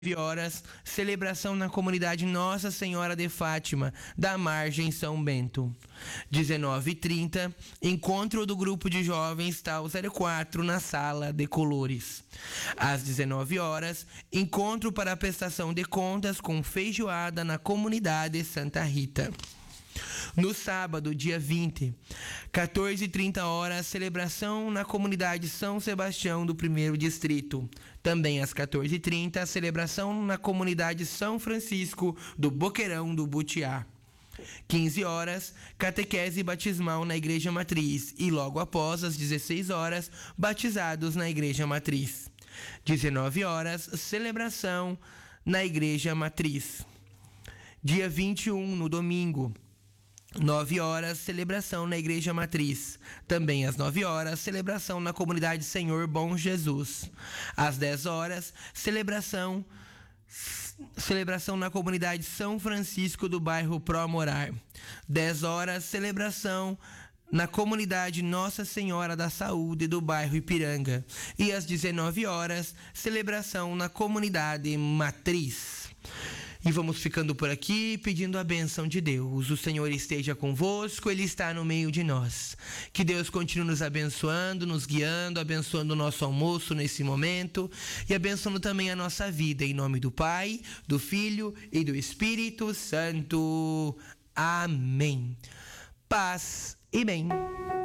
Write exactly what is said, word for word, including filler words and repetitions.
horas, celebração na comunidade Nossa Senhora de Fátima, da Margem São Bento. dezenove e trinta, encontro do grupo de jovens Tal zero quatro na Sala de Colores. Às dezenove horas, encontro para a prestação de contas com feijoada na comunidade Santa Rita. No sábado, dia vinte, quatorze e trinta horas, celebração na comunidade São Sebastião do primeiro Distrito. Também às quatorze e trinta, celebração na comunidade São Francisco do Boqueirão do Butiá. quinze horas, catequese batismal na Igreja Matriz e logo após, às dezesseis horas, batizados na Igreja Matriz. dezenove horas, celebração na Igreja Matriz. Dia vinte e um, no domingo, nove horas, celebração na Igreja Matriz. Também às nove horas, celebração na comunidade Senhor Bom Jesus. Às dez horas, celebração celebração na comunidade São Francisco do bairro Pro Morar. dez horas, celebração na comunidade Nossa Senhora da Saúde do bairro Ipiranga. E às dezenove horas, celebração na comunidade Matriz. E vamos ficando por aqui pedindo a bênção de Deus. O Senhor esteja convosco, Ele está no meio de nós. Que Deus continue nos abençoando, nos guiando, abençoando o nosso almoço nesse momento e abençoando também a nossa vida. Em nome do Pai, do Filho e do Espírito Santo. Amém. Paz e bem.